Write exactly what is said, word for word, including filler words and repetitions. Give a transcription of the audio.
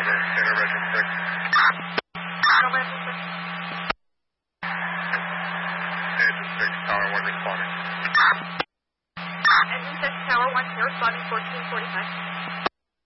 over. Center Regiment six. November six. Engine six, Tower one responding. Engine six, Tower one, you're responding fourteen forty-five.